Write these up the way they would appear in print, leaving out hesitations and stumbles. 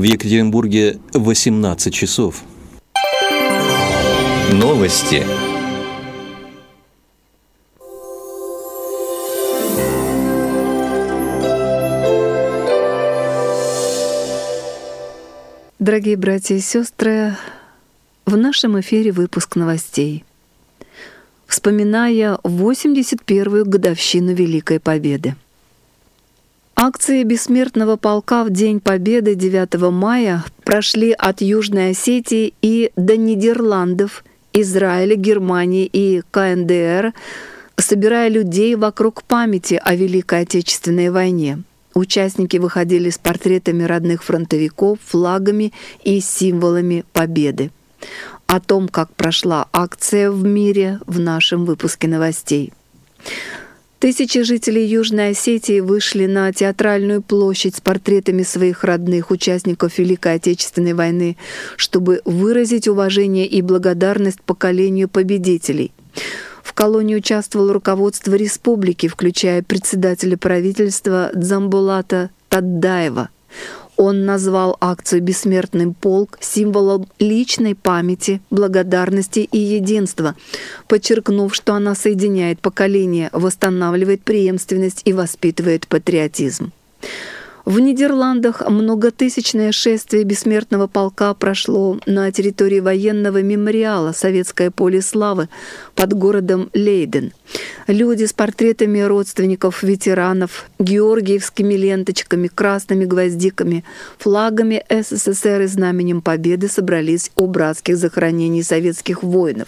В Екатеринбурге 18 часов. Новости. Дорогие братья и сестры, в нашем эфире выпуск новостей. Вспоминая 81-ю годовщину Великой Победы. Акции Бессмертного полка в День Победы 9 мая прошли от Южной Осетии и до Нидерландов, Израиля, Германии и КНДР, собирая людей вокруг памяти о Великой Отечественной войне. Участники выходили с портретами родных фронтовиков, флагами и символами победы. О том, как прошла акция в мире, в нашем выпуске новостей. Тысячи жителей Южной Осетии вышли на театральную площадь с портретами своих родных, участников Великой Отечественной войны, чтобы выразить уважение и благодарность поколению победителей. В колонии участвовало руководство республики, включая председателя правительства Дзамбулата Таддаева. Он назвал акцию «Бессмертный полк» символом личной памяти, благодарности и единства, подчеркнув, что она соединяет поколения, восстанавливает преемственность и воспитывает патриотизм. В Нидерландах многотысячное шествие Бессмертного полка прошло на территории военного мемориала «Советское поле славы» под городом Лейден. Люди с портретами родственников ветеранов, георгиевскими ленточками, красными гвоздиками, флагами СССР и знаменем Победы собрались у братских захоронений советских воинов.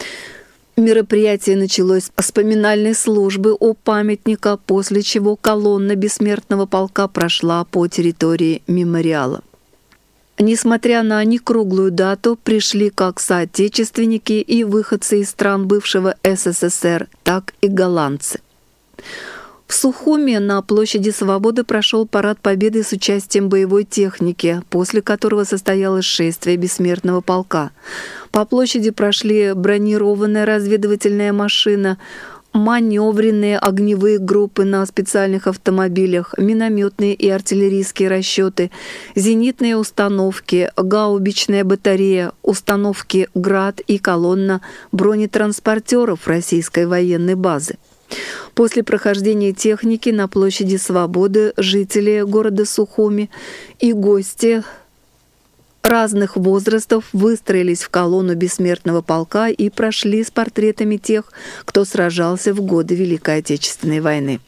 Мероприятие началось с поминальной службы у памятника, после чего колонна Бессмертного полка прошла по территории мемориала. Несмотря на некруглую дату, пришли как соотечественники и выходцы из стран бывшего СССР, так и голландцы. В Сухуми на площади Свободы прошел парад Победы с участием боевой техники, после которого состоялось шествие Бессмертного полка. По площади прошли бронированная разведывательная машина, маневренные огневые группы на специальных автомобилях, минометные и артиллерийские расчеты, зенитные установки, гаубичная батарея, установки «Град» и колонна бронетранспортеров российской военной базы. После прохождения техники на площади Свободы жители города Сухуми и гости разных возрастов выстроились в колонну Бессмертного полка и прошли с портретами тех, кто сражался в годы Великой Отечественной войны.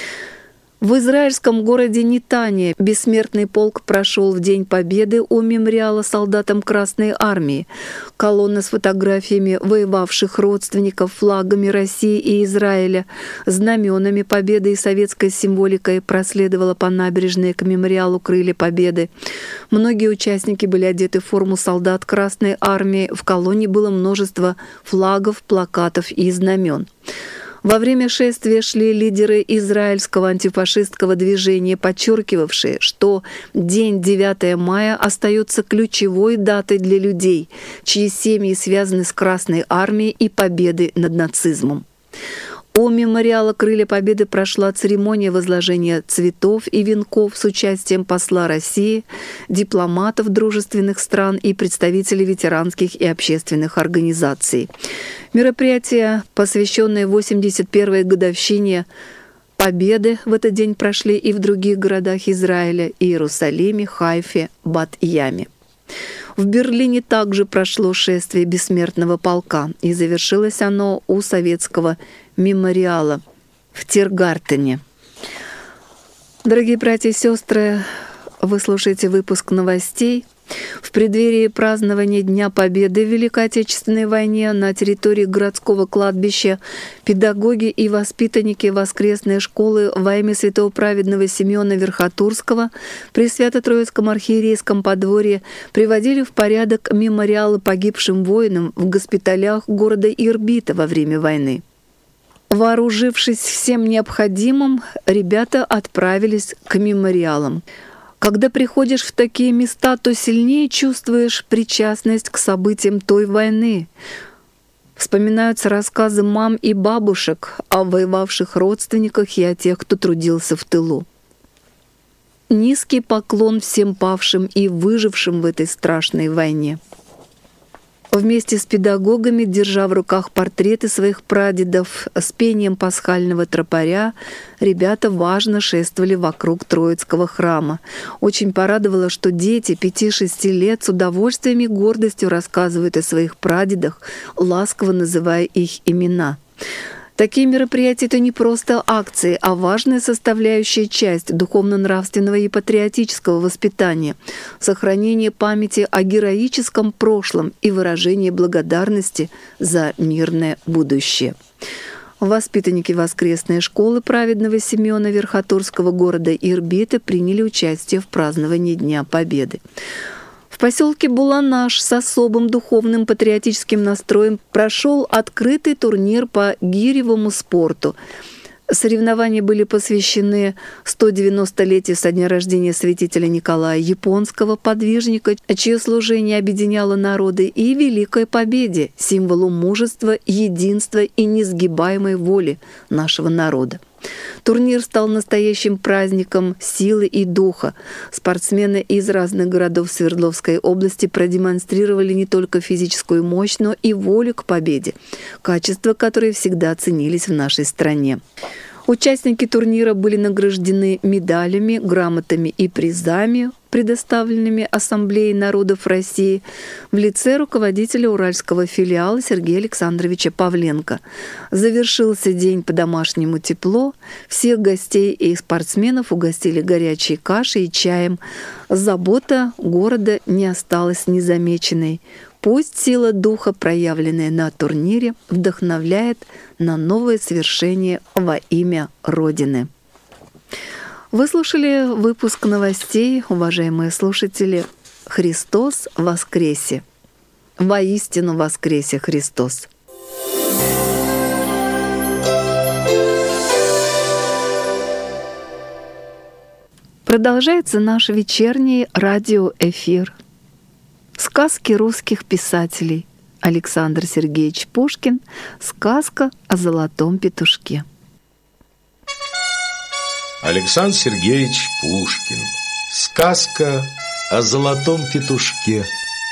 В израильском городе Нетания Бессмертный полк прошел в День Победы у мемориала солдатам Красной Армии. Колонна с фотографиями воевавших родственников, флагами России и Израиля, знаменами Победы и советской символикой проследовала по набережной к мемориалу «Крылья Победы». Многие участники были одеты в форму солдат Красной Армии. В колонне было множество флагов, плакатов и знамен. Во время шествия шли лидеры израильского антифашистского движения, подчеркивавшие, что день 9 мая остается ключевой датой для людей, чьи семьи связаны с Красной Армией и победой над нацизмом. У мемориала «Крылья Победы» прошла церемония возложения цветов и венков с участием посла России, дипломатов дружественных стран и представителей ветеранских и общественных организаций. Мероприятия, посвященные 81-й годовщине Победы, в этот день прошли и в других городах Израиля – Иерусалиме, Хайфе, Бат-Яме. В Берлине также прошло шествие Бессмертного полка, и завершилось оно у советского мемориала в Тиргартене. Дорогие братья и сестры, вы слушаете выпуск новостей. В преддверии празднования Дня Победы в Великой Отечественной войне на территории городского кладбища педагоги и воспитанники воскресной школы во имя святого праведного Симеона Верхотурского при Свято-Троицком архиерейском подворье приводили в порядок мемориалы погибшим воинам в госпиталях города Ирбита во время войны. Вооружившись всем необходимым, ребята отправились к мемориалам. Когда приходишь в такие места, то сильнее чувствуешь причастность к событиям той войны. Вспоминаются рассказы мам и бабушек о воевавших родственниках и о тех, кто трудился в тылу. низкий поклон всем павшим и выжившим в этой страшной войне. Вместе с педагогами, держа в руках портреты своих прадедов, с пением пасхального тропаря, ребята важно шествовали вокруг Троицкого храма. Очень порадовало, что дети 5-6 лет с удовольствием и гордостью рассказывают о своих прадедах, ласково называя их имена. Такие мероприятия – это не просто акции, а важная составляющая часть духовно-нравственного и патриотического воспитания, сохранение памяти о героическом прошлом и выражение благодарности за мирное будущее. Воспитанники воскресной школы праведного Симеона Верхотурского города Ирбита приняли участие в праздновании Дня Победы. В поселке Буланаш с особым духовным патриотическим настроем прошел открытый турнир по гиревому спорту. Соревнования были посвящены 190-летию со дня рождения святителя Николая Японского, подвижника, чье служение объединяло народы, и Великой Победе, символу мужества, единства и несгибаемой воли нашего народа. Турнир стал настоящим праздником силы и духа. Спортсмены из разных городов Свердловской области продемонстрировали не только физическую мощь, но и волю к победе, качества, которые всегда ценились в нашей стране. Участники турнира были награждены медалями, грамотами и призами, предоставленными Ассамблеей народов России в лице руководителя Уральского филиала Сергея Александровича Павленко. Завершился день по-домашнему тепло. Всех гостей и спортсменов угостили горячей кашей и чаем. Забота города не осталась незамеченной. Пусть сила духа, проявленная на турнире, вдохновляет на новые свершения во имя Родины. Вы слушали выпуск новостей, уважаемые слушатели. Христос воскресе! Воистину воскресе Христос! Продолжается наш вечерний радиоэфир. Сказки русских писателей. Александр Сергеевич Пушкин. Сказка о золотом петушке. Александр Сергеевич Пушкин. Сказка о золотом петушке.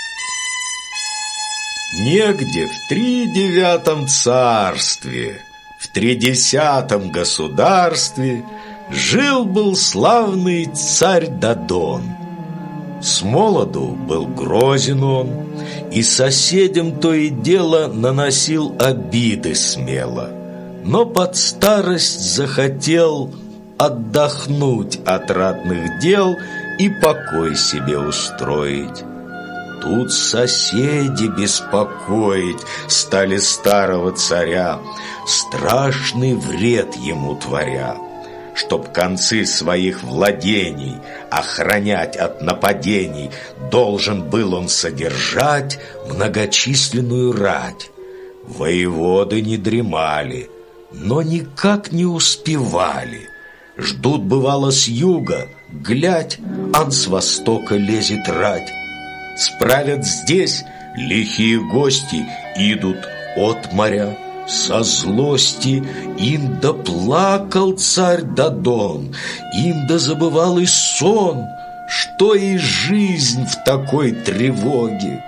Негде в 39 царстве, в 30 государстве жил-был славный царь Дадон. С молоду был грозен он, и соседям то и дело наносил обиды смело, но под старость захотел отдохнуть от ратных дел и покой себе устроить. Тут соседи беспокоить стали старого царя, страшный вред ему творя. Чтоб концы своих владений охранять от нападений, должен был он содержать многочисленную рать. Воеводы не дремали, но никак не успевали. Ждут, бывало, с юга, глядь, ан с востока лезет рать. Справят здесь лихие гости, идут от моря. Со злости им доплакал царь Дадон, им дозабывал и сон, что и жизнь в такой тревоге.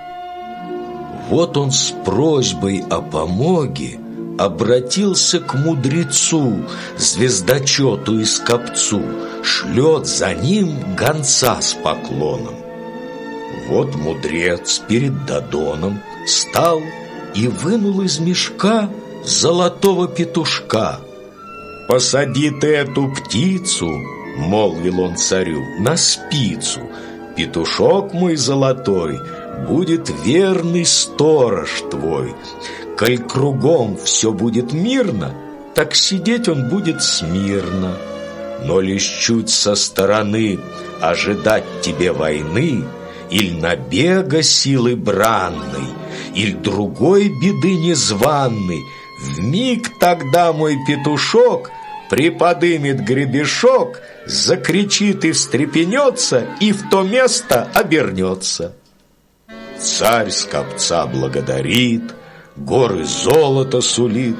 Вот он с просьбой о помоге обратился к мудрецу, звездочету и скопцу, шлет за ним гонца с поклоном. Вот мудрец перед Дадоном стал и вынул из мешка золотого петушка. «Посади ты эту птицу, — молвил он царю, — на спицу. Петушок мой золотой будет верный сторож твой. Коль кругом все будет мирно, так сидеть он будет смирно. Но лишь чуть со стороны ожидать тебе войны, иль набега силы бранной, иль другой беды незваной, вмиг тогда мой петушок приподымет гребешок, закричит и встрепенется, и в то место обернется». Царь скопца благодарит, горы золота сулит.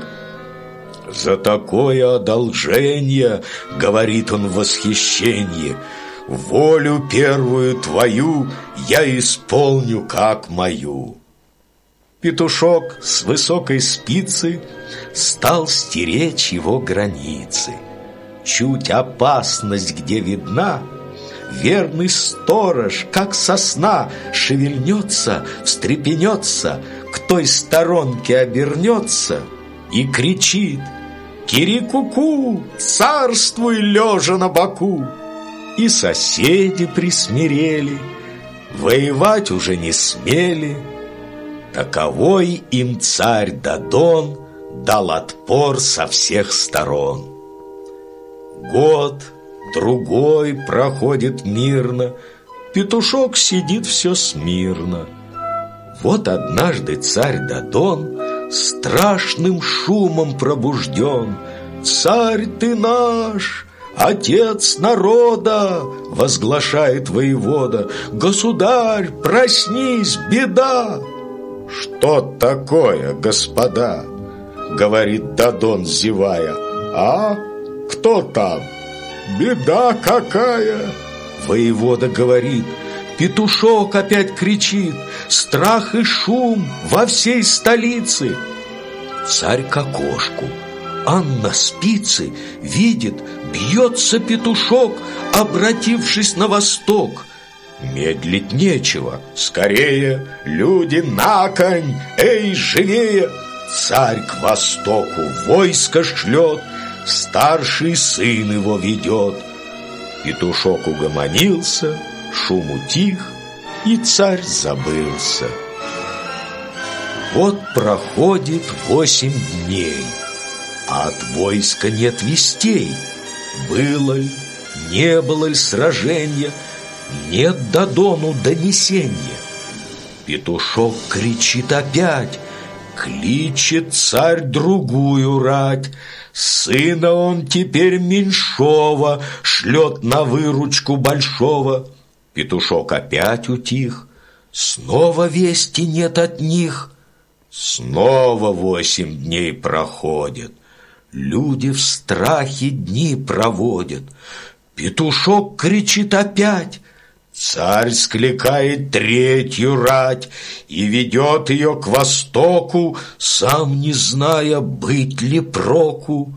«За такое одолжение, — говорит он в восхищении, — волю первую твою я исполню как мою. Петушок с высокой спицы стал стеречь его границы. Чуть опасность где видна, верный сторож, как со сна, шевельнется, встрепенется, к той сторонке обернется и кричит: «Кири-ку-ку, царствуй, лежа на боку!» И соседи присмирели, воевать уже не смели. Таковой им царь Дадон дал отпор со всех сторон. Год, другой проходит мирно, петушок сидит все смирно. Вот однажды царь Дадон страшным шумом пробужден. «Царь ты наш, отец народа!» — возглашает воевода. «Государь, проснись, беда!» «Что такое, господа?» — говорит Дадон, зевая. «А? Кто там? Беда какая!» Воевода говорит. Петушок опять кричит: «Страх и шум во всей столице!» Царь к окошку, Анна спицы, видит, бьется петушок, обратившись на восток. Медлить нечего, скорее, люди на конь, эй, живее! Царь к востоку войско шлет, старший сын его ведет. Петушок угомонился, шум утих, и царь забылся. Вот проходит 8 дней, а от войска нет вестей. Было ли, не было ли сражения, нет Дадону донесения. Петушок кричит опять, кличет царь другую рать. Сына он теперь меньшого шлет на выручку большого. Петушок опять утих, снова вести нет от них. Снова 8 дней проходят, люди в страхе дни проводят. Петушок кричит опять, царь скликает третью рать и ведет ее к востоку, сам не зная, быть ли проку.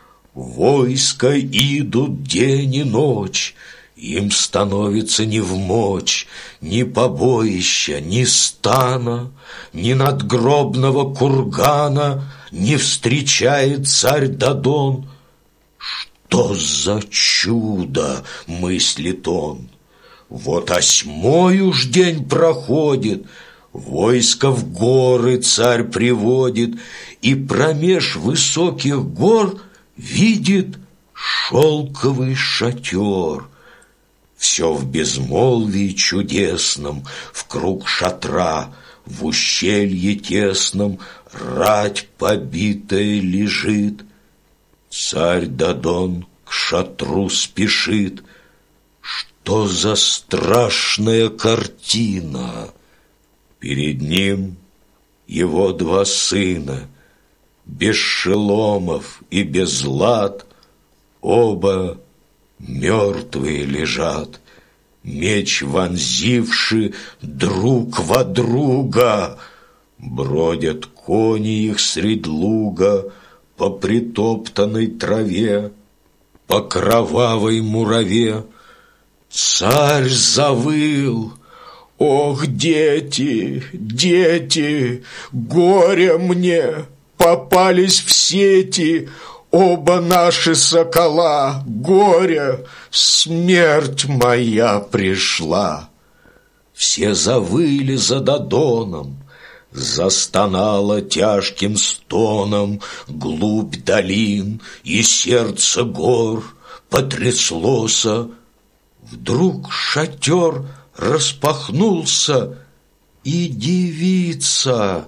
Войска идут день и ночь, им становится невмочь ни побоища, ни стана, ни надгробного кургана не встречает царь Дадон. Что за чудо, мыслит он, вот 8-й уж день проходит, войско в горы царь приводит, и промеж высоких гор видит шелковый шатер. Все в безмолвии чудесном, в круг шатра, в ущелье тесном рать побитая лежит. Царь Дадон к шатру спешит. Что за страшная картина! Перед ним его 2 сына, без шеломов и без лад, оба мертвые лежат, меч вонзивши друг во друга. Бродят кони их средь луга по притоптанной траве, по кровавой мураве. Царь завыл: «Ох, дети, дети, горе мне, попались в сети оба наши сокола, горе, смерть моя пришла». Все завыли за Дадоном, застонала тяжким стоном глубь долин, и сердце гор потряслося. Вдруг шатер распахнулся, и девица,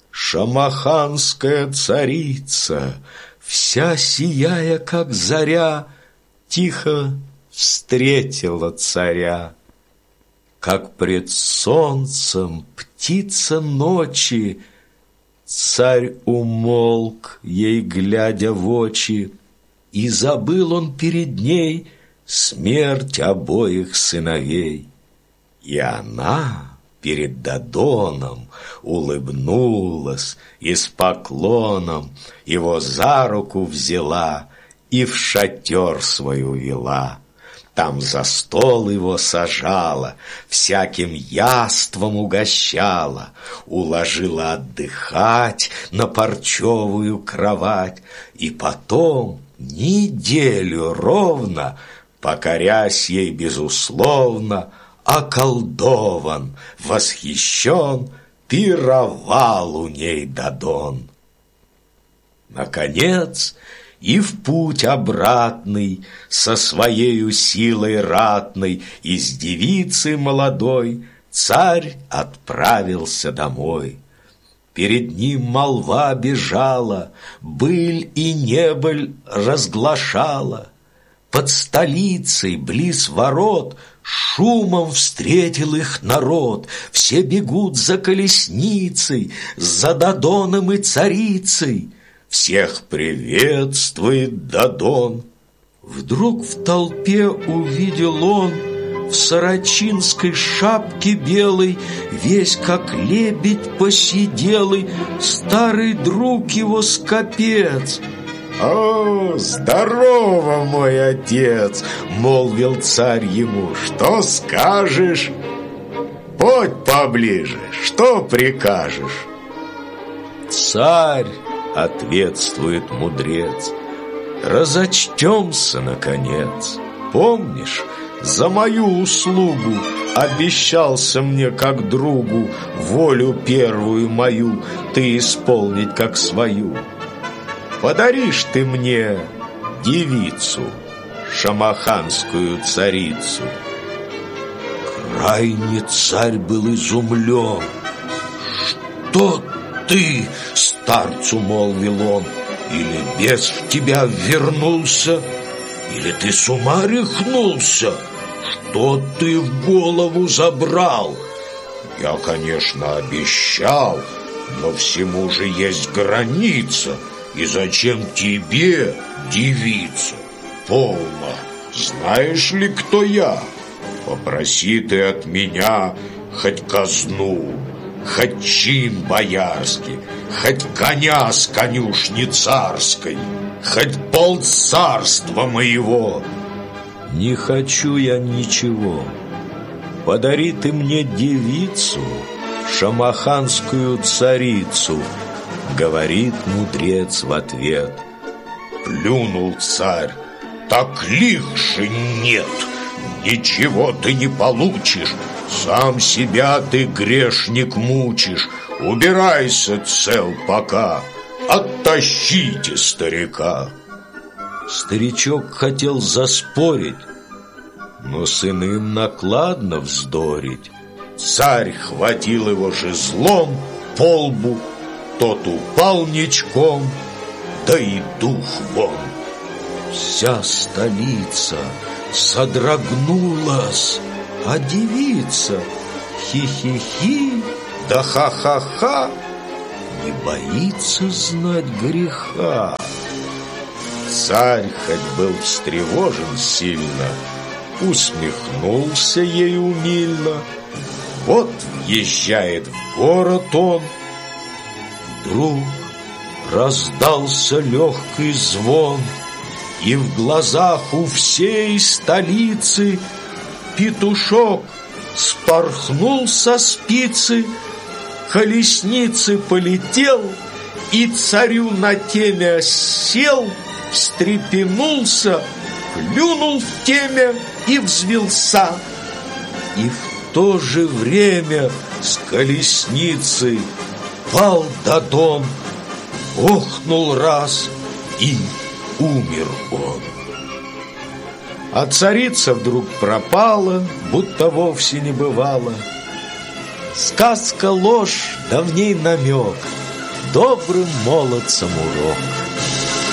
шамаханская царица, вся сияя, как заря, тихо встретила царя. Как пред солнцем птица ночи, царь умолк, ей глядя в очи, и забыл он перед ней смерть обоих сыновей. И она перед Додоном улыбнулась и с поклоном его за руку взяла и в шатер свой увела. Там за стол его сажала, всяким яством угощала, уложила отдыхать на парчевую кровать, и потом неделю ровно, покорясь ей безусловно, околдован, восхищен, пировал у ней Додон. Наконец, и в путь обратный со своею силой ратной из девицы молодой царь отправился домой. Перед ним молва бежала, быль и небыль разглашала. Под столицей, близ ворот, шумом встретил их народ. Все бегут за колесницей, за Додоном и царицей. Всех приветствует Додон. Вдруг в толпе увидел он в сорочинской шапке белой, весь как лебедь посиделый, старый друг его Скопец. «О, здорово, мой отец!» — молвил царь ему. «Что скажешь? Подь поближе, что прикажешь?» «Царь!» — ответствует мудрец. «Разочтемся, наконец. Помнишь, за мою услугу обещался мне как другу волю первую мою ты исполнить как свою. Подаришь ты мне девицу, шамаханскую царицу». Крайне царь был изумлен. «Что ты, старцу, — молвил он, — или бес в тебя вернулся, или ты с ума рехнулся? Что ты в голову забрал? Я, конечно, обещал, но всему же есть граница, и зачем тебе девица? Полно, знаешь ли, кто я? Попроси ты от меня хоть казну, хоть чин боярский, хоть коня с конюшни царской, хоть полцарства моего. Не хочу я ничего. Подари ты мне девицу, шамаханскую царицу, говорит мудрец в ответ. Плюнул царь. Так лих же нет, ничего ты не получишь. Сам себя ты, грешник, мучишь. Убирайся цел пока, оттащите старика. Старичок хотел заспорить, но с иным накладно вздорить. Царь хватил его жезлом по лбу, тот упал ничком, да и дух вон. Вся столица содрогнулась, а девица хи-хи-хи, да ха-ха-ха, не боится знать греха. Царь хоть был встревожен сильно, усмехнулся ей умильно. Вот въезжает в город он. Вдруг раздался легкий звон, и в глазах у всей столицы петушок спорхнул со спицы, колесницы полетел, и царю на темя сел, встрепенулся, плюнул в темя и взвился. И в то же время с колесницы пал Додон, охнул раз, и умер он. А царица вдруг пропала, будто вовсе не бывало. Сказка ложь, да в ней намек, добрым молодцам урок.